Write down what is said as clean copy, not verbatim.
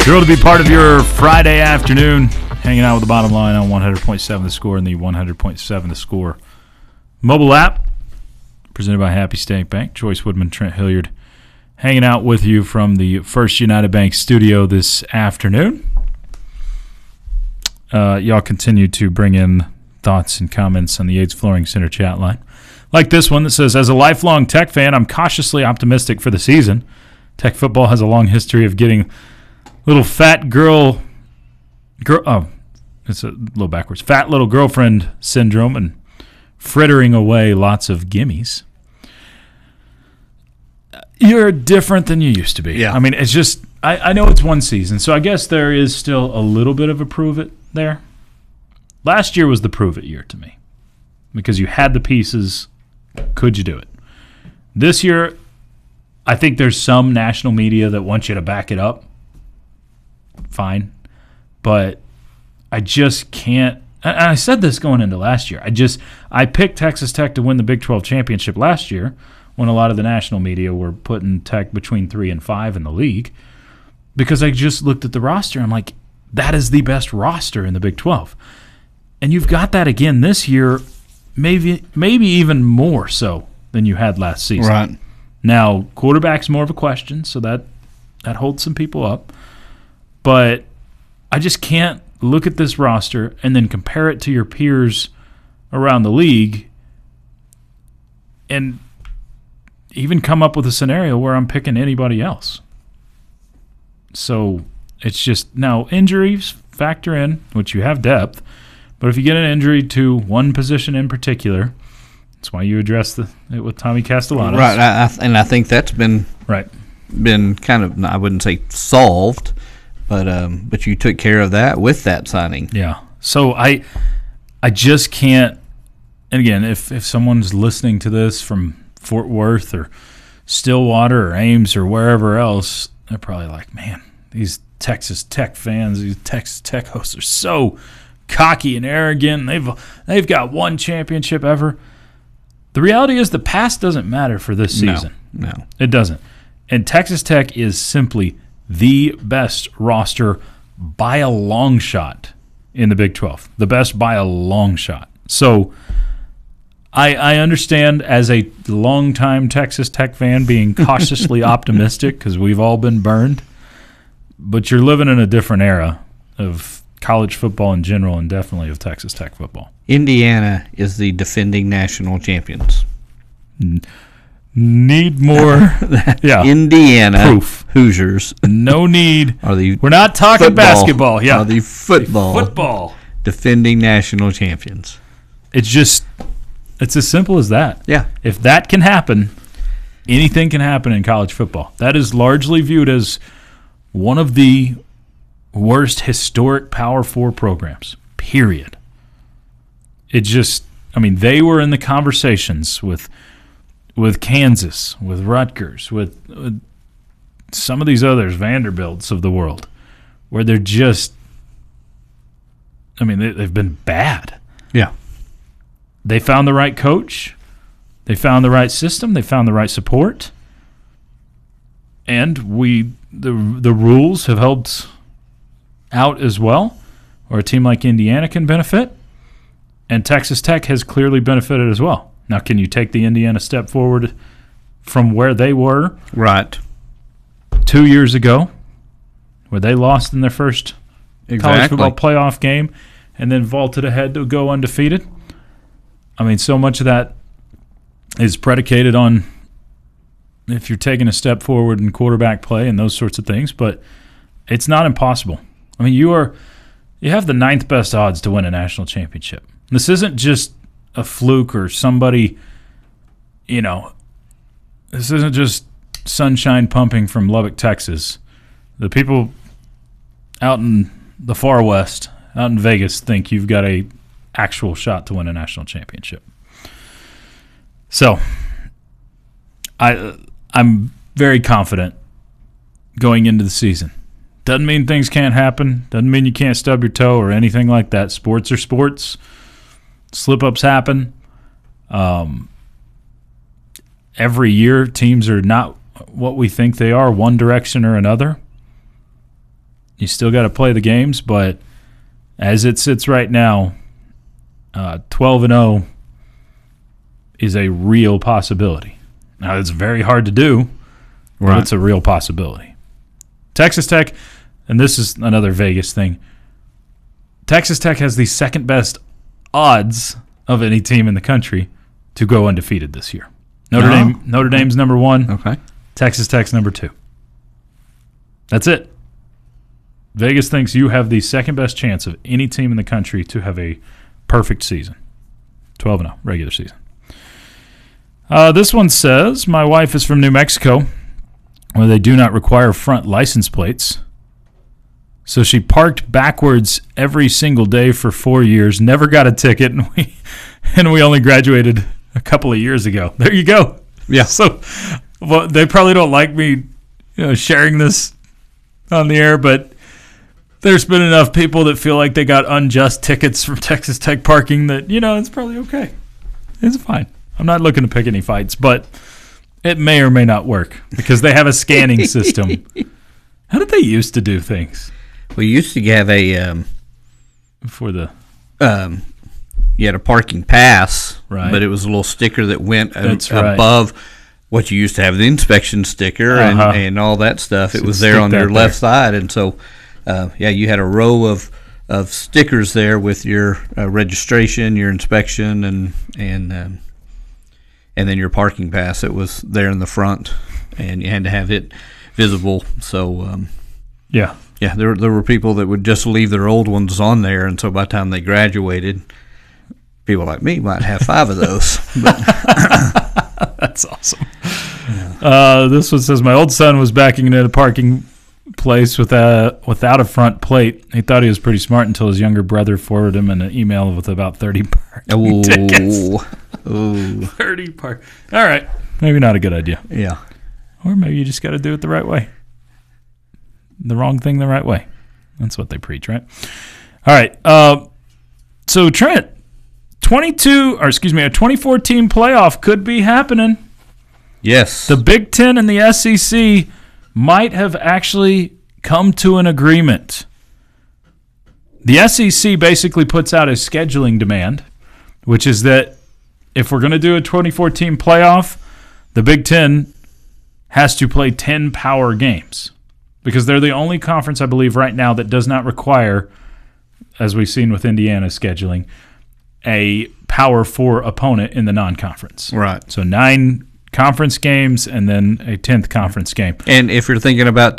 Thrilled to be part of your Friday afternoon, hanging out with the Bottom Line on 100.7 The Score and the 100.7 The Score mobile app, presented by Happy State Bank. Joyce Woodman, Trent Hilliard, hanging out with you from the First United Bank studio this afternoon. Y'all continue to bring in thoughts and comments on the Yates Flooring Center chat line. Like this one that says, as a lifelong Tech fan, I'm cautiously optimistic for the season. Tech football has a long history of getting little fat girl, it's a little backwards, fat little girlfriend syndrome and frittering away lots of gimmies. You're different than you used to be. Yeah. I mean, it's just, I know it's one season, so I guess there is still a little bit of a prove it there. Last year was the prove it year to me because you had the pieces. Could you do it? This year, I think there's some national media that wants you to back it up. Fine. But I just can't. And I said this going into last year. I picked Texas Tech to win the Big 12 championship last year when a lot of the national media were putting Tech between 3 and 5 in the league because I just looked at the roster. I'm like, that is the best roster in the Big 12. And you've got that again this year, maybe even more so than you had last season. Right. Now, quarterback's more of a question, so that holds some people up. But I just can't look at this roster and then compare it to your peers around the league and even come up with a scenario where I'm picking anybody else. So it's just, now injuries factor in, which you have depth, but if you get an injury to one position in particular, that's why you address it with Tommy Castellanos. Right, I think that's been kind of, I wouldn't say solved, but you took care of that with that signing. Yeah. So I just can't. And again, if someone's listening to this from Fort Worth or Stillwater or Ames or wherever else, they're probably like, man, these Texas Tech fans, these Texas Tech hosts are so cocky and arrogant. They've got one championship ever. The reality is the past doesn't matter for this season. No, it doesn't. And Texas Tech is simply the best roster by a long shot in the Big 12. The best by a long shot. So I understand as a longtime Texas Tech fan being cautiously optimistic because we've all been burned, but you're living in a different era of college football in general and definitely of Texas Tech football. Indiana is the defending national champions. Need more Indiana proof. Hoosiers. No need. We're not talking basketball. Yeah. Are the football defending national champions. It's as simple as that. Yeah. If that can happen, anything can happen in college football. That is largely viewed as one of the worst historic Power 4 programs, period. They were in the conversations with Kansas, with Rutgers, with some of these others, Vanderbilts of the world, where they're just, they've been bad. Yeah. They found the right coach. They found the right system. They found the right support. And the rules have helped out as well, or a team like Indiana can benefit. And Texas Tech has clearly benefited as well. Now, can you take the Indiana step forward from where they were? Right. 2 years ago, where they lost in their first college football playoff game and then vaulted ahead to go undefeated? So much of that is predicated on if you're taking a step forward in quarterback play and those sorts of things, but it's not impossible. You have the 9th best odds to win a national championship. This isn't just a fluke or somebody, this isn't just sunshine pumping from Lubbock, Texas. The people out in the far west, out in Vegas, think you've got a actual shot to win a national championship. So I'm very confident going into the season. Doesn't mean things can't happen. Doesn't mean you can't stub your toe or anything like that. Sports are sports. Slip-ups happen. Every year, teams are not what we think they are, one direction or another. You still got to play the games, but as it sits right now, 12-0 is a real possibility. Now, it's very hard to do, but it's a real possibility. Texas Tech, and this is another Vegas thing, Texas Tech has the second best odds of any team in the country to go undefeated this year. Notre Dame's number 1. Okay. Texas Tech's number 2. That's it. Vegas thinks you have the second best chance of any team in the country to have a perfect season. 12-0, regular season. This one says, my wife is from New Mexico, where they do not require front license plates. So she parked backwards every single day for 4 years, never got a ticket, and we only graduated a couple of years ago. There you go. Yeah. So they probably don't like me sharing this on the air, but there's been enough people that feel like they got unjust tickets from Texas Tech parking that, it's probably okay. It's fine. I'm not looking to pick any fights, but it may or may not work because they have a scanning system. How did they used to do things? We used to have a for the you had a parking pass, right? But it was a little sticker that went right. above what you used to have, the inspection sticker and all that stuff. So it was there on your left side, and so you had a row of stickers there with your registration, your inspection, and then your parking pass. It was there in the front, and you had to have it visible. So yeah, there were people that would just leave their old ones on there, and so by the time they graduated, people like me might have 5 of those. That's awesome. Yeah. This one says, my old son was backing into a parking place without a front plate. He thought he was pretty smart until his younger brother forwarded him an email with about 30 parking tickets. Ooh. 30 park. All right. Maybe not a good idea. Yeah. Or maybe you just got to do it the right way. The wrong thing the right way. That's what they preach, right? All right. So, Trent, a 2014 playoff could be happening. Yes. The Big Ten and the SEC might have actually come to an agreement. The SEC basically puts out a scheduling demand, which is that if we're going to do a 2014 playoff, the Big Ten has to play 10 power games because they're the only conference, I believe, right now that does not require, as we've seen with Indiana scheduling, a Power 4 opponent in the non-conference. Right. So 9 conference games and then a 10th conference game. And if you're thinking about